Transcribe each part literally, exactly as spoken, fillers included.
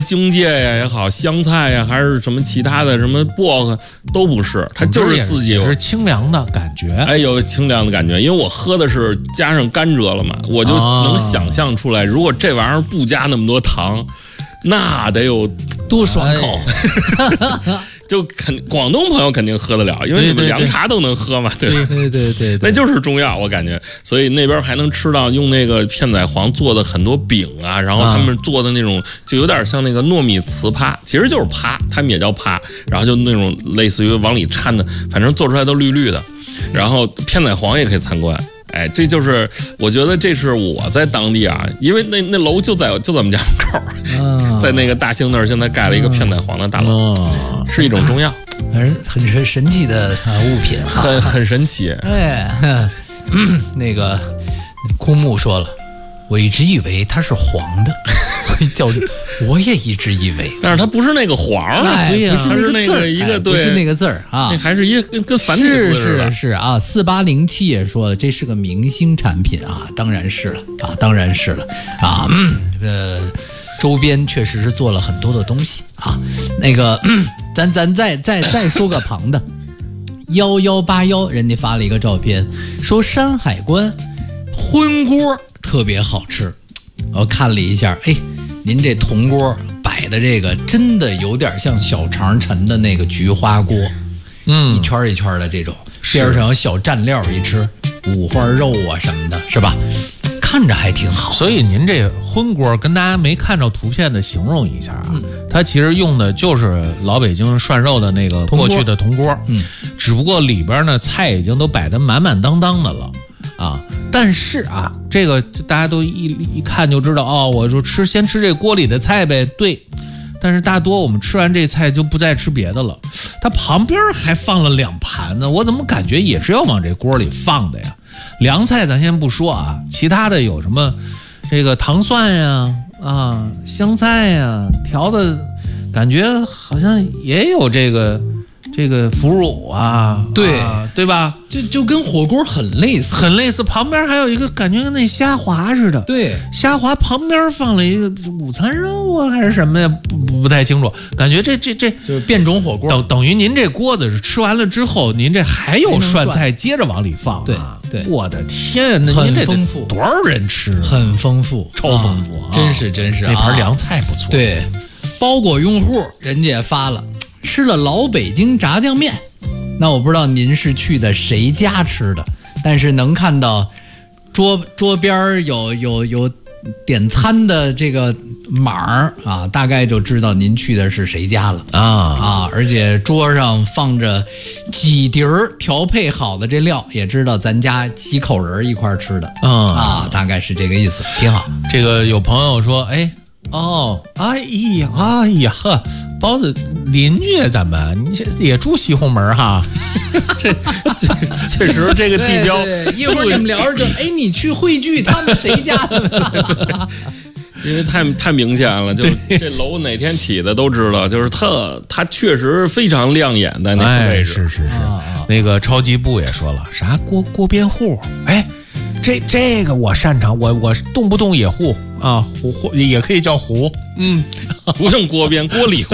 荆芥呀也好，香菜呀还是什么其他的什么薄荷都不是，它就是自己有也是清凉的感觉， 哎，有清凉的感觉。因为我喝的是加上甘蔗了嘛，我就能想象出来，如果这玩意儿不加那么多糖，那得有多爽口。 哎就肯广东朋友肯定喝得了，因为你们凉茶都能喝嘛，对吧？ 对对对， 那就是中药，我感觉，所以那边还能吃到用那个片仔癀做的很多饼啊，然后他们做的那种就有点像那个糯米糍粑，其实就是粑，他们也叫粑，然后就那种类似于往里掺的，反正做出来都绿绿的，然后片仔癀也可以参观。哎，这就是我觉得这是我在当地啊，因为那那楼就在就在我们家门口，啊、在那个大兴那儿，现在盖了一个片仔癀的大楼，啊、是一种中药， 很很神奇的物品， 很很神奇。 哎，嗯、那个枯木说了，我一直以为它是黄的，所以叫我也一直以为， 但是它不是那个黄啊， 哎、不是那个一个对， 不是那个字儿啊， 那还是一个跟跟繁体字似的。是是是啊，四八零七也说了，这是个明星产品啊，当然是了啊，当然是了啊，嗯、呃，周边确实是做了很多的东西啊。那个，嗯、咱咱再再再说个旁的，幺幺八幺，人家发了一个照片，说山海关荤锅特别好吃，我看了一下，哎。您这铜锅摆的这个真的有点像小长城的那个菊花锅，嗯，一圈一圈的这种，边上有小蘸料一吃，五花肉啊什么的，是吧？看着还挺好。 所以您这荤锅跟大家没看着图片的形容一下啊，嗯、它其实用的就是老北京涮肉的那个过去的铜锅，嗯，只不过里边呢菜已经都摆得满满当当的了。啊，但是啊，这个大家都一一看就知道哦，我说吃先吃这锅里的菜呗，对。但是大多我们吃完这菜就不再吃别的了，它旁边还放了两盘呢，我怎么感觉也是要往这锅里放的呀？凉菜咱先不说啊，其他的有什么这个糖蒜呀、啊香菜呀，调的感觉好像也有这个。这个腐乳啊， 对、 啊、对吧？ 就就跟火锅很类似， 很类似。旁边还有一个感觉跟那虾滑似的， 对， 虾滑旁边放了一个午餐肉啊，还是什么呀？不不不太清楚。感觉这这这就是变种火锅， 等等于您这锅子是吃完了之后，您这还有涮菜接着往里放、啊。 对对， 我的天，那您这丰富， 多少人吃、啊？ 很丰富， 超丰富， 啊、真是真是。 那盘凉菜不错。 对，包裹用户人家也发了。吃了老北京炸酱面，那我不知道您是去的谁家吃的，但是能看到桌桌边有有有点餐的这个码儿啊，大概就知道您去的是谁家了啊啊！而且桌上放着几碟儿调配好的这料，也知道咱家几口人一块吃的啊啊，大概是这个意思，挺好。 这个有朋友说，哎。哦，哎呀，哎呀呵，包子邻居咱们，你这也住西红门哈？ 这这确实这个地标， 对对对一会儿你们聊着，哎，你去汇聚他们谁家的？ 因为太太明显了，就这楼哪天起的都知道，就是特它确实非常亮眼在那个位置。 哎、是是是、啊，那个超级部也说了，啥锅锅边户？哎。这这个我擅长，我我动不动也糊啊，糊糊也可以叫糊，嗯， 不用锅边，锅里糊。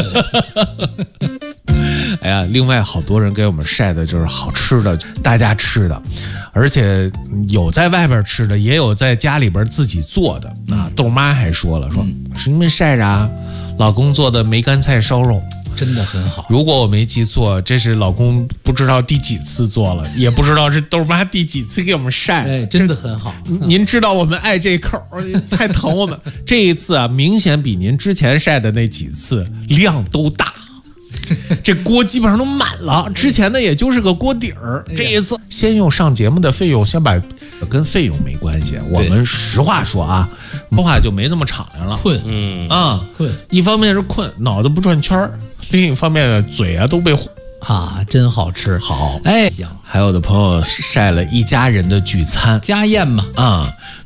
哎呀，另外好多人给我们晒的就是好吃的，大家吃的，而且有在外边吃的，也有在家里边自己做的。啊，豆妈还说了，说是你们晒啥？老公做的梅干菜烧肉。 真的很好。 如果我没记错，这是老公不知道第几次做了，也不知道是豆妈第几次给我们晒。 哎，真的很好。 您知道我们爱这口，太疼我们。这一次啊，明显比您之前晒的那几次量都大。这锅基本上都满了，之前的也就是个锅底儿。这一次先用上节目的费用，先把跟费用没关系。我们实话说啊，说话就没这么敞亮了。 困， 嗯啊，困。一方面是困，脑子不转圈儿；另一方面呢，嘴啊都被啊，真好吃。 好， 哎， 还有的朋友晒了一家人的聚餐家宴嘛， 啊。